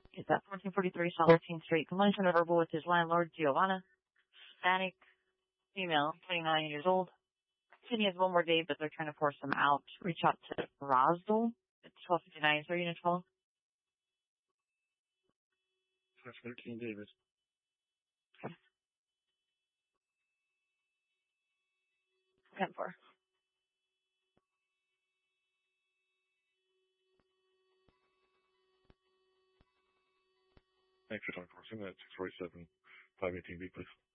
Is that 1443 South 13th Street? Complaints verbal with his landlord, Giovanna. Hispanic, female, 29 years old. He has one more day, but they're trying to force him out. Reach out to Rosdell at 1259 3 Unit 12. 13 Davis. Okay. 10-4. Thanks for talking for us. I'm at 647 518B, please.